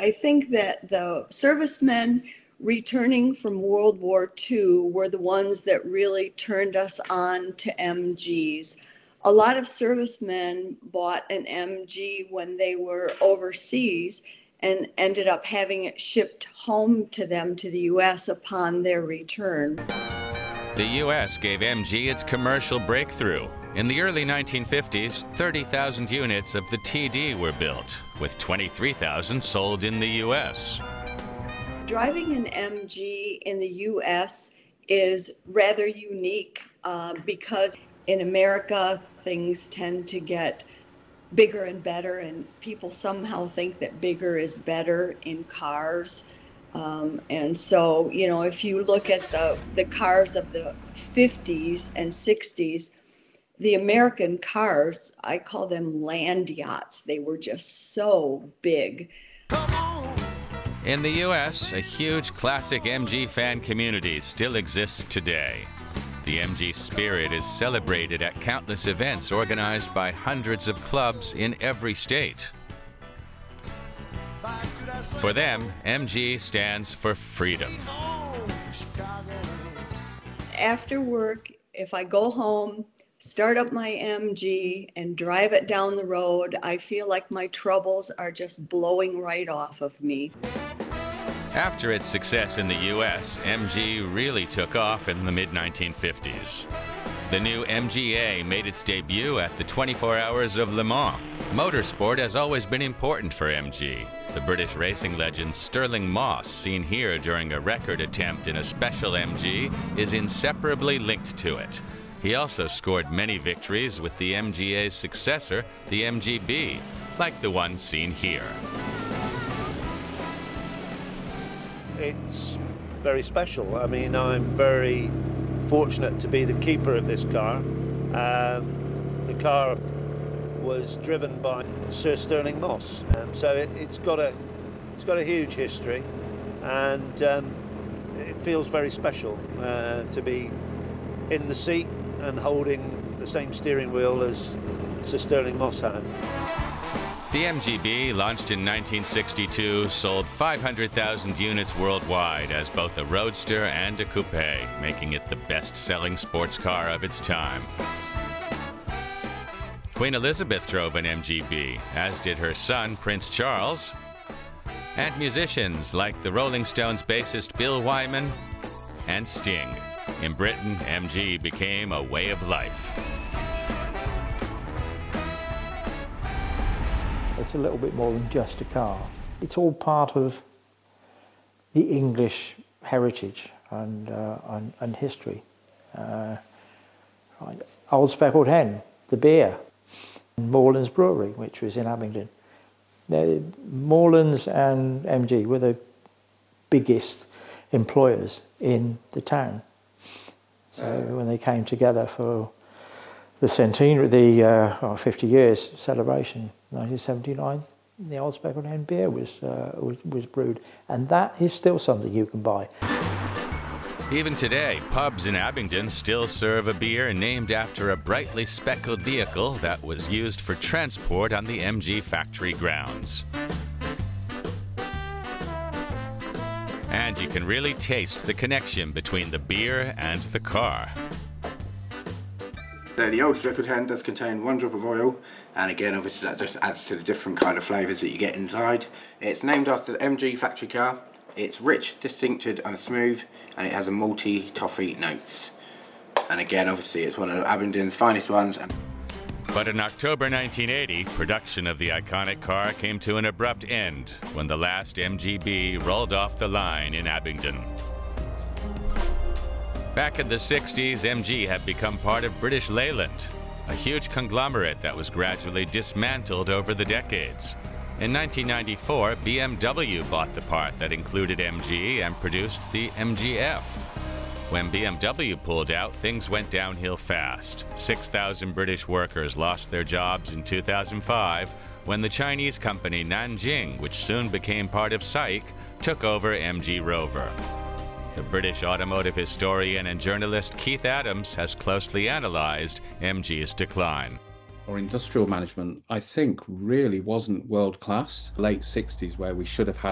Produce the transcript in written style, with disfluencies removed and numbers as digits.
I think that the servicemen returning from World War II were the ones that really turned us on to MGs. A lot of servicemen bought an MG when they were overseas and ended up having it shipped home to them to the U.S. upon their return. The U.S. gave MG its commercial breakthrough. In the early 1950s, 30,000 units of the TD were built, with 23,000 sold in the U.S. Driving an MG in the U.S. is rather unique because in America, things tend to get bigger and better, and people somehow think that bigger is better in cars. And so, you know, if you look at the cars of the 50s and 60s, the American cars, I call them land yachts. They were just so big. In the U.S., a huge classic MG fan community still exists today. The MG spirit is celebrated at countless events organized by hundreds of clubs in every state. For them, MG stands for freedom. After work, if I go home, start up my MG and drive it down the road, I feel like my troubles are just blowing right off of me. After its success in the U.S., MG really took off in the mid-1950s. The new MGA made its debut at the 24 Hours of Le Mans. Motorsport has always been important for MG. The British racing legend Stirling Moss, seen here during a record attempt in a special MG, is inseparably linked to it. He also scored many victories with the MGA's successor, the MGB, like the one seen here. It's very special. I mean, I'm very fortunate to be the keeper of this car. The car was driven by Sir Stirling Moss, so it's got a huge history, and it feels very special to be in the seat and holding the same steering wheel as Sir Stirling Moss had. The MGB, launched in 1962, sold 500,000 units worldwide as both a roadster and a coupe, making it the best-selling sports car of its time. Queen Elizabeth drove an MGB, as did her son, Prince Charles, and musicians like the Rolling Stones bassist Bill Wyman and Sting. In Britain, MG became a way of life. It's a little bit more than just a car. It's all part of the English heritage and history. Old Speckled Hen, the beer, Moreland's Brewery, which was in Abingdon. Moreland's and MG were the biggest employers in the town. So when they came together for the centenary, the 50 years celebration, 1979, the Old Speckled Hen beer was brewed, and that is still something you can buy. Even today, pubs in Abingdon still serve a beer named after a brightly speckled vehicle that was used for transport on the MG factory grounds. And you can really taste the connection between the beer and the car. The Old Speckled Hen does contain 1 drop of oil, and again obviously that just adds to the different kind of flavours that you get inside. It's named after the MG factory car. It's rich, distincted and smooth, and it has a malty toffee notes. And again obviously it's one of Abingdon's finest ones. But in October 1980, production of the iconic car came to an abrupt end when the last MGB rolled off the line in Abingdon. Back in the 60s, MG had become part of British Leyland, a huge conglomerate that was gradually dismantled over the decades. In 1994, BMW bought the part that included MG and produced the MGF. When BMW pulled out, things went downhill fast. 6,000 British workers lost their jobs in 2005 when the Chinese company Nanjing, which soon became part of SAIC, took over MG Rover. The British automotive historian and journalist Keith Adams has closely analysed MG's decline. Our industrial management, I think, really wasn't world class. Late 60s, where we should have had